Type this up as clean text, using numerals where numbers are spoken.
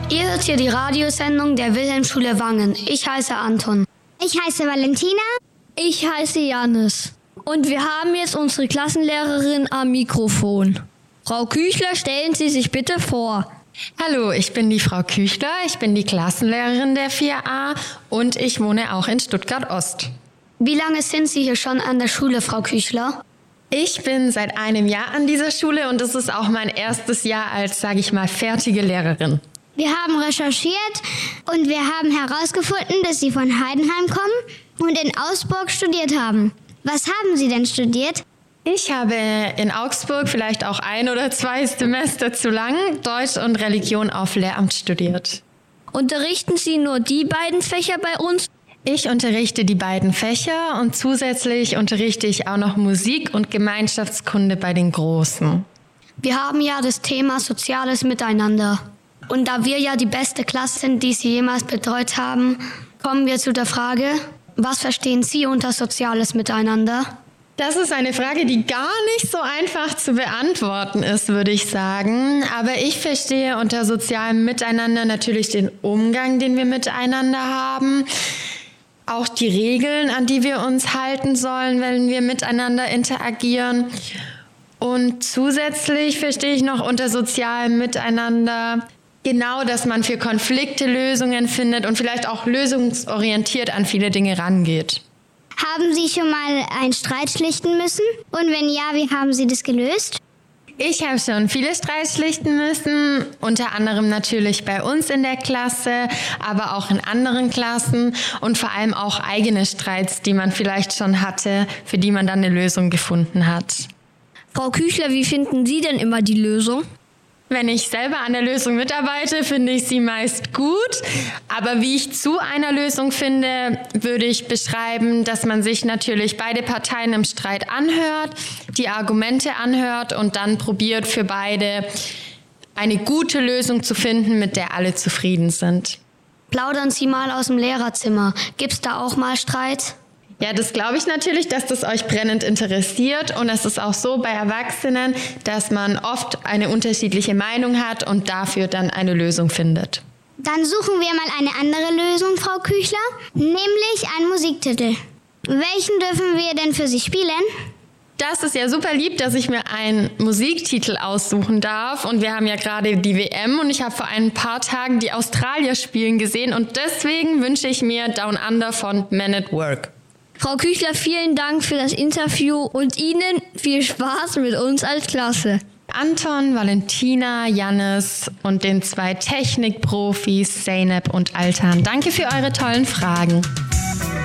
Ihr hört hier die Radiosendung der Wilhelmschule Wangen. Ich heiße Anton. Ich heiße Valentina. Ich heiße Jannis. Und wir haben jetzt unsere Klassenlehrerin am Mikrofon. Frau Küchler, stellen Sie sich bitte vor. Hallo, ich bin die Frau Küchler, ich bin die Klassenlehrerin der 4a und ich wohne auch in Stuttgart-Ost. Wie lange sind Sie hier schon an der Schule, Frau Küchler? Ich bin seit einem Jahr an dieser Schule und es ist auch mein erstes Jahr als, sage ich mal, fertige Lehrerin. Wir haben recherchiert und wir haben herausgefunden, dass Sie von Heidenheim kommen und in Augsburg studiert haben. Was haben Sie denn studiert? Ich habe in Augsburg vielleicht auch 1 oder 2 Semester zu lang Deutsch und Religion auf Lehramt studiert. Unterrichten Sie nur die beiden Fächer bei uns? Ich unterrichte die beiden Fächer und zusätzlich unterrichte ich auch noch Musik und Gemeinschaftskunde bei den Großen. Wir haben ja das Thema soziales Miteinander. Und da wir ja die beste Klasse sind, die Sie jemals betreut haben, kommen wir zu der Frage, was verstehen Sie unter soziales Miteinander? Das ist eine Frage, die gar nicht so einfach zu beantworten ist, würde ich sagen. Aber ich verstehe unter sozialem Miteinander natürlich den Umgang, den wir miteinander haben. Auch die Regeln, an die wir uns halten sollen, wenn wir miteinander interagieren. Und zusätzlich verstehe ich noch unter sozialem Miteinander genau, dass man für Konflikte Lösungen findet und vielleicht auch lösungsorientiert an viele Dinge rangeht. Haben Sie schon mal einen Streit schlichten müssen? Und wenn ja, wie haben Sie das gelöst? Ich habe schon viele Streits schlichten müssen, unter anderem natürlich bei uns in der Klasse, aber auch in anderen Klassen und vor allem auch eigene Streits, die man vielleicht schon hatte, für die man dann eine Lösung gefunden hat. Frau Küchler, wie finden Sie denn immer die Lösung? Wenn ich selber an der Lösung mitarbeite, finde ich sie meist gut. Aber wie ich zu einer Lösung finde, würde ich beschreiben, dass man sich natürlich beide Parteien im Streit anhört, die Argumente anhört und dann probiert für beide eine gute Lösung zu finden, mit der alle zufrieden sind. Plaudern Sie mal aus dem Lehrerzimmer. Gibt's da auch mal Streit? Ja, das glaube ich natürlich, dass das euch brennend interessiert und es ist auch so bei Erwachsenen, dass man oft eine unterschiedliche Meinung hat und dafür dann eine Lösung findet. Dann suchen wir mal eine andere Lösung, Frau Küchler, nämlich einen Musiktitel. Welchen dürfen wir denn für Sie spielen? Das ist ja super lieb, dass ich mir einen Musiktitel aussuchen darf und wir haben ja gerade die WM und ich habe vor ein paar Tagen die Australier spielen gesehen und deswegen wünsche ich mir Down Under von Men at Work. Frau Küchler, vielen Dank für das Interview und Ihnen viel Spaß mit uns als Klasse. Anton, Valentina, Jannis und den 2 Technikprofis, Zeynep und Altan. Danke für eure tollen Fragen.